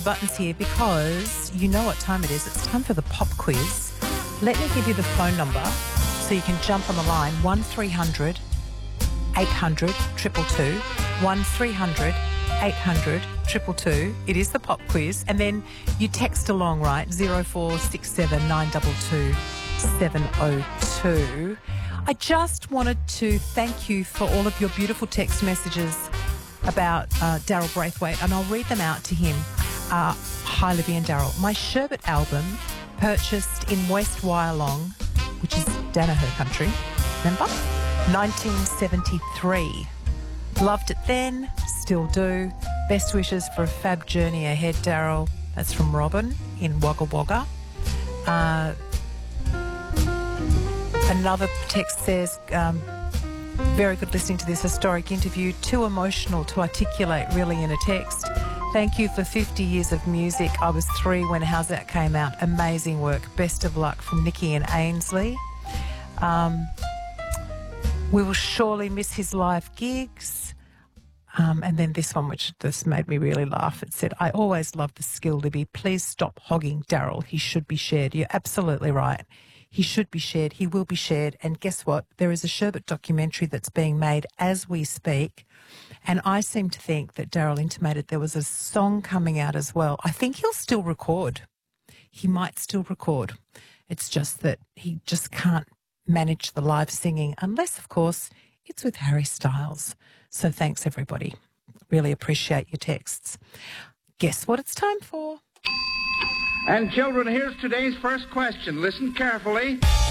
buttons here because you know what time it is. It's time for the pop quiz. Let me give you the phone number so you can jump on the line. 1300 800 222. 1300 800 222. It is the pop quiz. And then you text along, right? 0467 922 702. I just wanted to thank you for all of your beautiful text messages about Daryl Braithwaite, and I'll read them out to him. Hi, Libby and Daryl. My Sherbet album, purchased in West Wyalong, which is Danaher country, remember? 1973. Loved it then, still do. Best wishes for a fab journey ahead, Daryl. That's from Robin in Wagga Wagga. Another text says, very good listening to this historic interview. Too emotional to articulate really in a text. Thank you for 50 years of music. I was 3 when How's That came out. Amazing work. Best of luck from Nikki and Ainsley. We will surely miss his live gigs. And then this one, which just made me really laugh. It said, I always love the skill, Libby. Please stop hogging Daryl. He should be shared. You're absolutely right. He should be shared. He will be shared. And guess what? There is a Sherbet documentary that's being made as we speak. And I seem to think that Daryl intimated there was a song coming out as well. I think he'll still record. He might still record. It's just that he just can't manage the live singing unless, of course, it's with Harry Styles. So thanks, everybody. Really appreciate your texts. Guess what it's time for? And children, here's today's first question. Listen carefully.